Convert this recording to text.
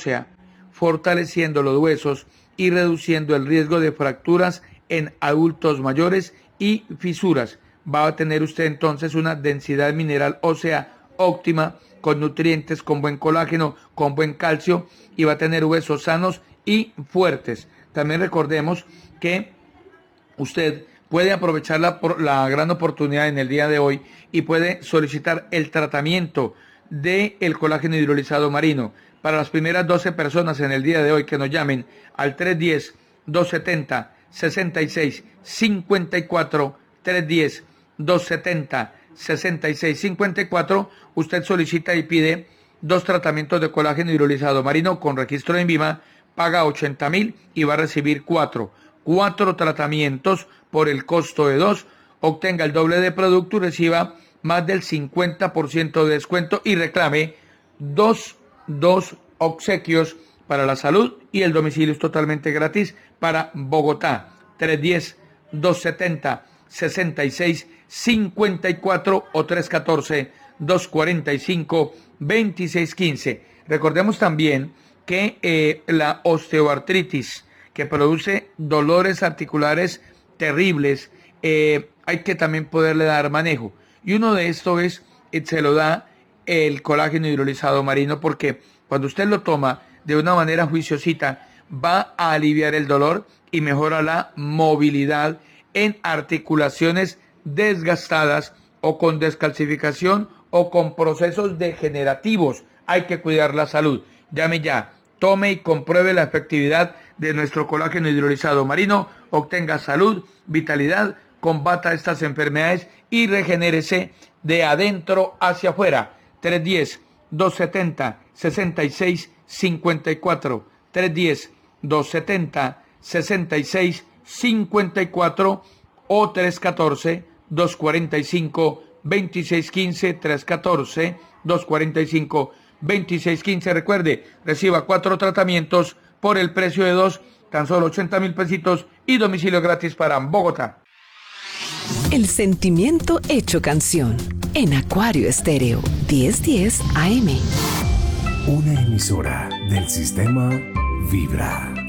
ósea, fortaleciendo los huesos y reduciendo el riesgo de fracturas en adultos mayores y fisuras. Va a tener usted entonces una densidad mineral ósea óptima, con nutrientes, con buen colágeno, con buen calcio, y va a tener huesos sanos y fuertes. También recordemos que usted puede aprovechar la gran oportunidad en el día de hoy y puede solicitar el tratamiento del colágeno hidrolizado marino. Para las primeras 12 personas en el día de hoy que nos llamen al 310-270-6654, 310-270-6654, usted solicita y pide 2 tratamientos de colágeno hidrolizado marino con registro en Vima, paga 80,000 y va a recibir 4 tratamientos por el costo de 2, obtenga el doble de producto y reciba más del 50% de descuento y reclame dos obsequios para la salud, y el domicilio es totalmente gratis para Bogotá. 310-270-6654 o 314-245-2615. Recordemos también que la osteoartritis, que produce dolores articulares terribles, hay que también poderle dar manejo. Y uno de estos se lo da el colágeno hidrolizado marino, porque cuando usted lo toma de una manera juiciosita, va a aliviar el dolor y mejora la movilidad en articulaciones desgastadas o con descalcificación o con procesos degenerativos. Hay que cuidar la salud. Llame ya, tome y compruebe la efectividad de nuestro colágeno hidrolizado marino, obtenga salud, vitalidad, combata estas enfermedades y regenérese de adentro hacia afuera. 310-270-6654, 310-270-6654 o 314-245-2615, 314-245-2615. Recuerde, reciba 4 tratamientos por el precio de 2, tan solo 80,000 pesitos y domicilio gratis para Bogotá. El sentimiento hecho canción en Acuario Estéreo 1010 AM. Una emisora del sistema Vibra.